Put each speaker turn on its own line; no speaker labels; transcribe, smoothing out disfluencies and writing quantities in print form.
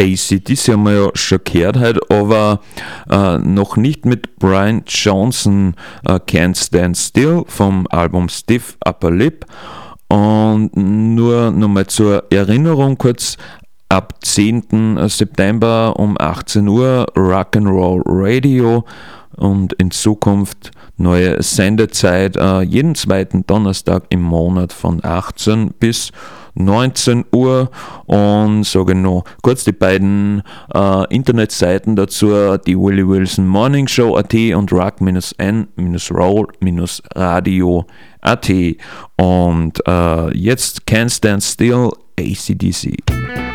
AC/DC haben wir ja schon gehört heute, aber noch nicht mit Brian Johnson, Can't Stand Still vom Album Stiff Upper Lip. Und nur nochmal zur Erinnerung kurz, ab 10. September um 18 Uhr Rock'n'Roll Radio und in Zukunft neue Sendezeit jeden zweiten Donnerstag im Monat von 18 bis 19 Uhr. Und sage noch kurz die beiden Internetseiten dazu, die Willie Wilson Morning Show AT und rock-n-roll-radio.at. Und jetzt Can't Stand Still, AC/DC.